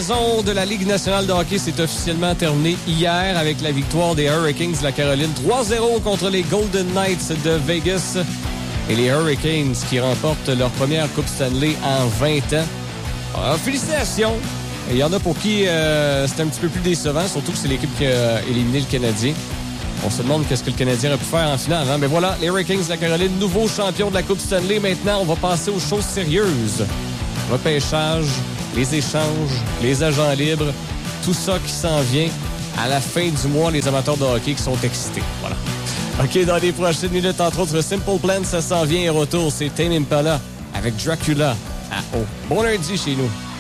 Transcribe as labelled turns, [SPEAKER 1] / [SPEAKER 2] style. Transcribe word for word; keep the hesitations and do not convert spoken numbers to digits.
[SPEAKER 1] saison de la Ligue nationale de hockey s'est officiellement terminée hier avec la victoire des Hurricanes de la Caroline trois zéro contre les Golden Knights de Vegas. Et les Hurricanes qui remportent leur première Coupe Stanley en vingt ans. Alors, félicitations! Il y en a pour qui euh, c'est un petit peu plus décevant, surtout que c'est l'équipe qui a éliminé le Canadien. On se demande qu'est-ce que le Canadien aurait pu faire en finale. Hein? Mais voilà, les Hurricanes de la Caroline, nouveau champion de la Coupe Stanley. Maintenant, on va passer aux choses sérieuses. Repêchage, les échanges, les agents libres, tout ça qui s'en vient. À la fin du mois, les amateurs de hockey qui sont excités. Voilà. OK, dans les prochaines minutes, entre autres, Simple Plan, ça s'en vient et retour. C'est Tame Impala avec Dracula à eau. Bon lundi chez nous.